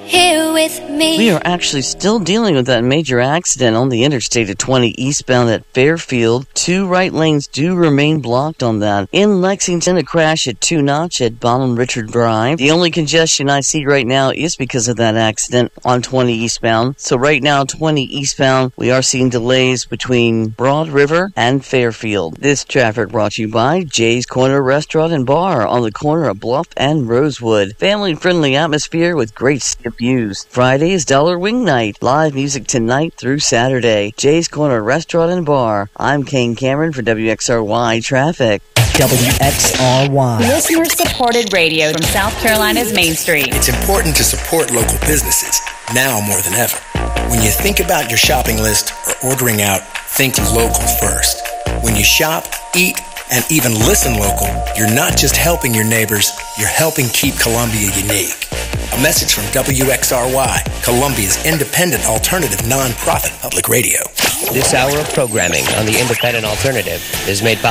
here with me. We are actually still dealing with that major accident on the Interstate of 20 eastbound at Fairfield. 2 right lanes do remain blocked on that. In Lexington, a crash at 2 Notch at Bonham Richard Drive. The only congestion I see right now is because of that accident on 20 eastbound. So right now, 20 eastbound, we are seeing delays between Broad River and Fairfield. This traffic brought to you by Jay's Corner Restaurant and Bar on the corner of Bluff and Rosewood. Family-friendly atmosphere with great views. Friday is Dollar Wing Night. Live music tonight through Saturday. Jay's Corner Restaurant and Bar. I'm Kane Cameron for WXRY Traffic. WXRY. Listener-supported radio from South Carolina's Main Street. It's important to support local businesses, now more than ever. When you think about your shopping list or ordering out, think local first. When you shop, eat, and even listen local, you're not just helping your neighbors, you're helping keep Columbia unique. A message from WXRY, Columbia's independent alternative nonprofit public radio. This hour of programming on the Independent Alternative is made